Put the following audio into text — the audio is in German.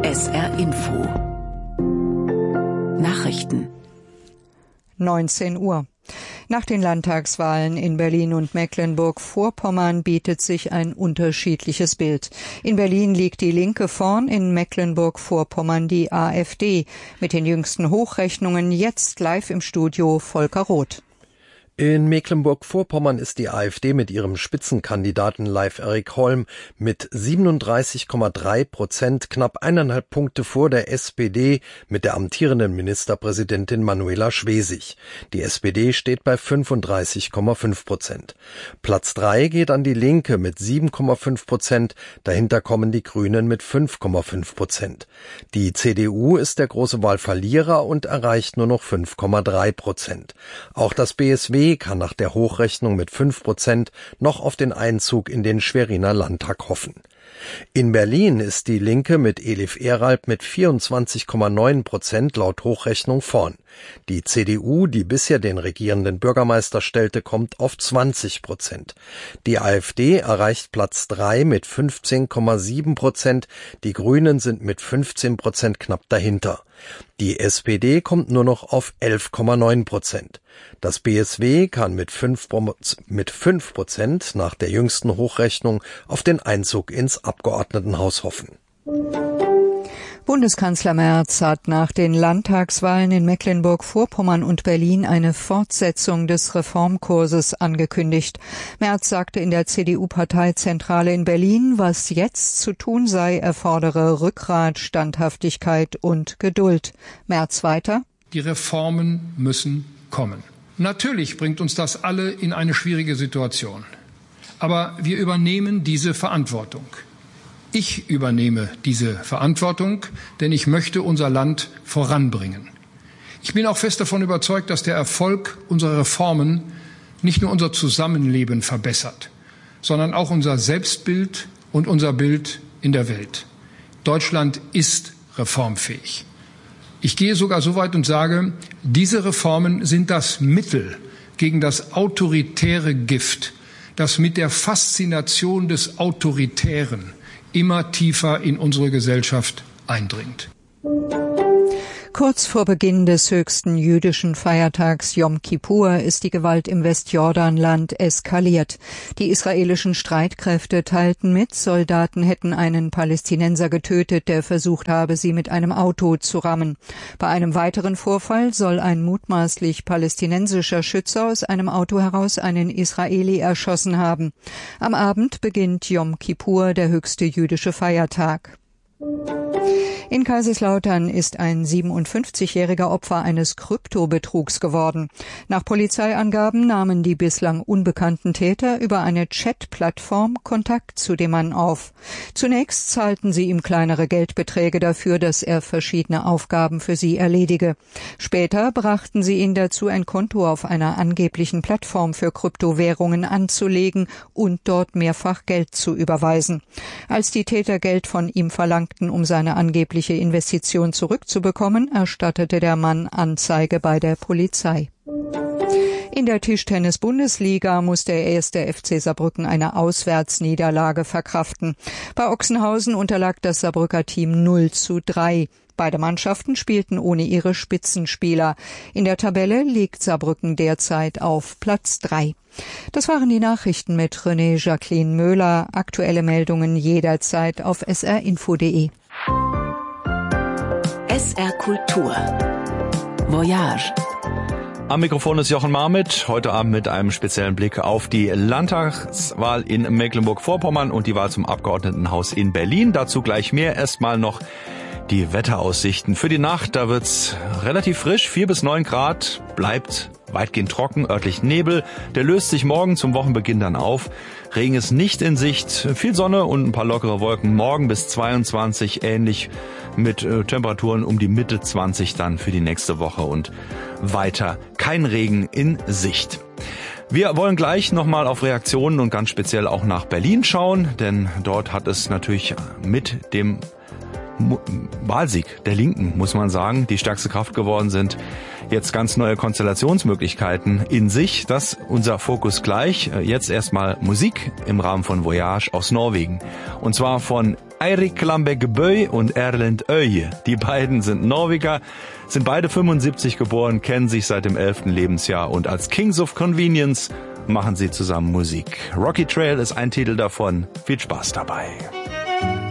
SR Info Nachrichten 19 Uhr. Nach den Landtagswahlen in Berlin und Mecklenburg-Vorpommern bietet sich ein unterschiedliches Bild. In Berlin liegt die Linke vorn, in Mecklenburg-Vorpommern die AfD. Mit den jüngsten Hochrechnungen jetzt live im Studio Volker Roth. In Mecklenburg-Vorpommern ist die AfD mit ihrem Spitzenkandidaten Leif-Erik Holm mit 37,3% knapp 1,5 Punkte vor der SPD mit der amtierenden Ministerpräsidentin Manuela Schwesig. Die SPD steht bei 35,5%. Platz 3 geht an die Linke mit 7,5%, dahinter kommen die Grünen mit 5,5%. Die CDU ist der große Wahlverlierer und erreicht nur noch 5,3%. Auch das BSW kann nach der Hochrechnung mit 5% noch auf den Einzug in den Schweriner Landtag hoffen. In Berlin ist die Linke mit Elif Eralp mit 24,9% laut Hochrechnung vorn. Die CDU, die bisher den regierenden Bürgermeister stellte, kommt auf 20%. Die AfD erreicht Platz 3 mit 15,7%. Die Grünen sind mit 15% knapp dahinter. Die SPD kommt nur noch auf 11,9%. Das BSW kann mit 5% nach der jüngsten Hochrechnung auf den Einzug ins Abgeordnetenhaus hoffen. Bundeskanzler Merz hat nach den Landtagswahlen in Mecklenburg-Vorpommern und Berlin eine Fortsetzung des Reformkurses angekündigt. Merz sagte in der CDU-Parteizentrale in Berlin, was jetzt zu tun sei, erfordere Rückgrat, Standhaftigkeit und Geduld. Merz weiter: Die Reformen müssen kommen. Natürlich bringt uns das alle in eine schwierige Situation. Aber wir übernehmen diese Verantwortung. Ich übernehme diese Verantwortung, denn ich möchte unser Land voranbringen. Ich bin auch fest davon überzeugt, dass der Erfolg unserer Reformen nicht nur unser Zusammenleben verbessert, sondern auch unser Selbstbild und unser Bild in der Welt. Deutschland ist reformfähig. Ich gehe sogar so weit und sage, diese Reformen sind das Mittel gegen das autoritäre Gift, das mit der Faszination des Autoritären immer tiefer in unsere Gesellschaft eindringt. Kurz vor Beginn des höchsten jüdischen Feiertags Yom Kippur ist die Gewalt im Westjordanland eskaliert. Die israelischen Streitkräfte teilten mit, Soldaten hätten einen Palästinenser getötet, der versucht habe, sie mit einem Auto zu rammen. Bei einem weiteren Vorfall soll ein mutmaßlich palästinensischer Schütze aus einem Auto heraus einen Israeli erschossen haben. Am Abend beginnt Yom Kippur, der höchste jüdische Feiertag. In Kaiserslautern ist ein 57-jähriger Opfer eines Kryptobetrugs geworden. Nach Polizeiangaben nahmen die bislang unbekannten Täter über eine Chat-Plattform Kontakt zu dem Mann auf. Zunächst zahlten sie ihm kleinere Geldbeträge dafür, dass er verschiedene Aufgaben für sie erledige. Später brachten sie ihn dazu, ein Konto auf einer angeblichen Plattform für Kryptowährungen anzulegen und dort mehrfach Geld zu überweisen. Als die Täter Geld von ihm verlangten, um seine angebliche Investition zurückzubekommen, erstattete der Mann Anzeige bei der Polizei. In der Tischtennis-Bundesliga muss der 1. FC Saarbrücken eine Auswärtsniederlage verkraften. Bei Ochsenhausen unterlag das Saarbrücker Team 0:3. Beide Mannschaften spielten ohne ihre Spitzenspieler. In der Tabelle liegt Saarbrücken derzeit auf Platz 3. Das waren die Nachrichten mit René Jacqueline Möhler. Aktuelle Meldungen jederzeit auf srinfo.de. SR Kultur Voyage. Am Mikrofon ist Jochen Marmit, heute Abend mit einem speziellen Blick auf die Landtagswahl in Mecklenburg-Vorpommern und die Wahl zum Abgeordnetenhaus in Berlin. Dazu gleich mehr. Erstmal noch die Wetteraussichten. Für die Nacht, da wird's relativ frisch, 4 bis 9 Grad, bleibt weitgehend trocken, örtlich Nebel. Der löst sich morgen zum Wochenbeginn dann auf. Regen ist nicht in Sicht, viel Sonne und ein paar lockere Wolken. Morgen bis 22, ähnlich mit Temperaturen um die Mitte 20 dann für die nächste Woche und weiter kein Regen in Sicht. Wir wollen gleich nochmal auf Reaktionen und ganz speziell auch nach Berlin schauen, denn dort hat es natürlich mit dem Wahlsieg der Linken, muss man sagen, die stärkste Kraft geworden sind, jetzt ganz neue Konstellationsmöglichkeiten in sich. Das unser Fokus gleich. Jetzt erstmal Musik im Rahmen von Voyage aus Norwegen. Und zwar von Eirik Lambeck-Bøy und Erlend Øye. Die beiden sind Norweger, sind beide 75 geboren, kennen sich seit dem 11. Lebensjahr und als Kings of Convenience machen sie zusammen Musik. Rocky Trail ist ein Titel davon. Viel Spaß dabei.